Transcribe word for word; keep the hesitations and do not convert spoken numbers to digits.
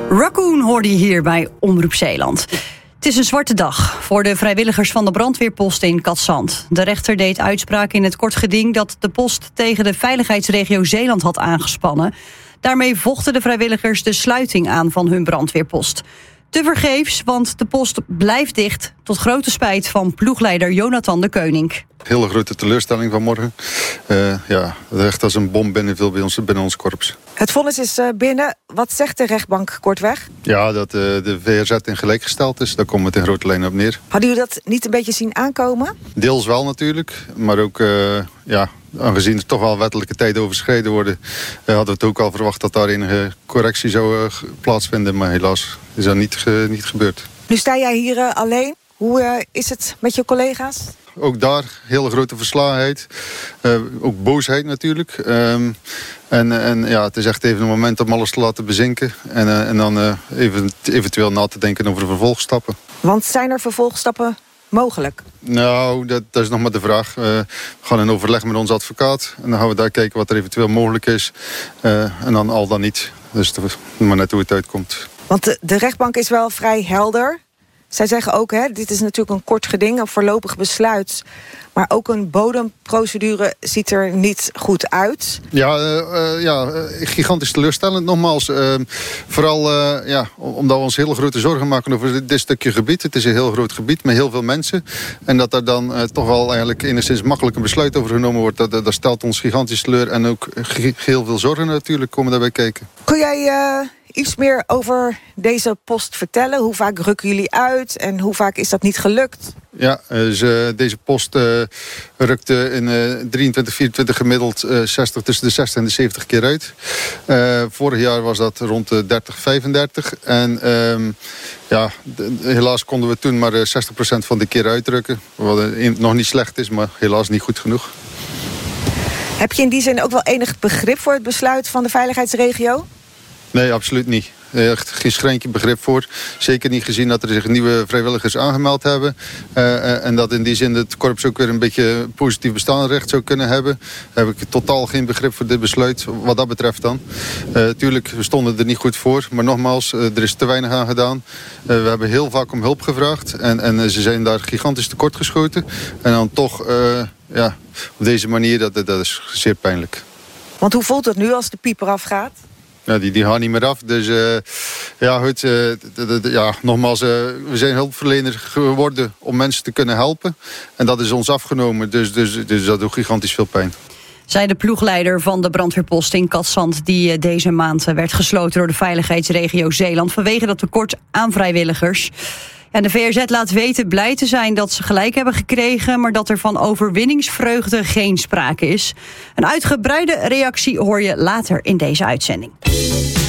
Raccoon hoorde je hier bij Omroep Zeeland. Het is een zwarte dag voor de vrijwilligers van de brandweerpost in Cadzand. De rechter deed uitspraak in het kort geding dat de post tegen de veiligheidsregio Zeeland had aangespannen. Daarmee vochten de vrijwilligers de sluiting aan van hun brandweerpost. Tevergeefs, want de post blijft dicht, tot grote spijt van ploegleider Jonathan de Keuning. Hele grote teleurstelling vanmorgen. Uh, ja, echt als een bom binnenviel bij ons, binnen ons korps. Het vonnis is binnen. Wat zegt de rechtbank kortweg? Ja, dat uh, de V R Z in gelijk gesteld is. Daar komt het in grote lijnen op neer. Hadden jullie dat niet een beetje zien aankomen? Deels wel natuurlijk. Maar ook, uh, ja, aangezien er toch wel wettelijke tijden overschreden worden, uh, hadden we het ook al verwacht dat daar enige correctie zou uh, plaatsvinden. Maar helaas is dat niet, uh, niet gebeurd. Nu sta jij hier uh, alleen. Hoe uh, is het met je collega's? Ook daar hele grote verslagenheid. Uh, ook boosheid natuurlijk. Um, en, en ja, het is echt even een moment om alles te laten bezinken. En, uh, en dan uh, even, eventueel na te denken over de vervolgstappen. Want zijn er vervolgstappen mogelijk? Nou, dat, dat is nog maar de vraag. Uh, we gaan in overleg met onze advocaat. En dan gaan we daar kijken wat er eventueel mogelijk is. Uh, en dan al dan niet. Dus maar net hoe het uitkomt. Want de, de rechtbank is wel vrij helder. Zij zeggen ook, hè, dit is natuurlijk een kort geding, een voorlopig besluit. Maar ook een bodemprocedure ziet er niet goed uit. Ja, uh, ja uh, gigantisch teleurstellend nogmaals. Uh, vooral uh, ja, omdat we ons hele grote zorgen maken over dit, dit stukje gebied. Het is een heel groot gebied met heel veel mensen. En dat er dan uh, toch wel eigenlijk enigszins makkelijk een besluit over genomen wordt. Dat, dat stelt ons gigantisch teleur. En ook heel veel zorgen natuurlijk komen daarbij kijken. Kun jij Uh... iets meer over deze post vertellen? Hoe vaak rukken jullie uit en hoe vaak is dat niet gelukt? Ja, dus, uh, deze post uh, rukte in uh, drieëntwintig, vierentwintig gemiddeld uh, zestig, tussen de zestig en de zeventig keer uit. Uh, vorig jaar was dat rond de dertig, vijfendertig. En um, ja, de, helaas konden we toen maar uh, zestig procent van de keer uitrukken. Wat uh, nog niet slecht is, maar helaas niet goed genoeg. Heb je in die zin ook wel enig begrip voor het besluit van de veiligheidsregio? Nee, absoluut niet. Echt geen schrijntje begrip voor. Zeker niet gezien dat er zich nieuwe vrijwilligers aangemeld hebben. Uh, en dat in die zin het korps ook weer een beetje positief bestaansrecht zou kunnen hebben. Heb ik totaal geen begrip voor dit besluit. Wat dat betreft dan. Uh, tuurlijk, we stonden er niet goed voor. Maar nogmaals, uh, er is te weinig aan gedaan. Uh, we hebben heel vaak om hulp gevraagd. En, en uh, ze zijn daar gigantisch tekort geschoten. En dan toch, uh, ja, op deze manier, dat, dat is zeer pijnlijk. Want hoe voelt het nu als de pieper afgaat? Ja, die, die gaan niet meer af. Dus uh, ja, goed, uh, d- d- d- ja, nogmaals, uh, we zijn hulpverlener geworden om mensen te kunnen helpen. En dat is ons afgenomen, dus, dus, dus dat doet gigantisch veel pijn. Zei de ploegleider van de brandweerpost in Cadzand, die deze maand werd gesloten door de veiligheidsregio Zeeland vanwege dat tekort aan vrijwilligers. En de V R Z laat weten blij te zijn dat ze gelijk hebben gekregen, maar dat er van overwinningsvreugde geen sprake is. Een uitgebreide reactie hoor je later in deze uitzending.